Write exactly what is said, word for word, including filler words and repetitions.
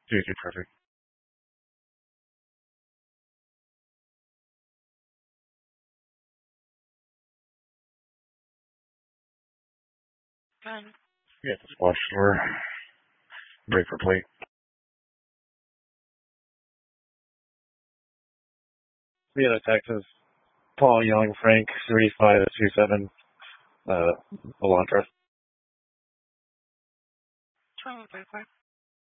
Dude, you're perfect. Yeah, just watch store. Break for plate. Seattle, Texas. Paul Young, Frank, three five two seven, uh, Elantra.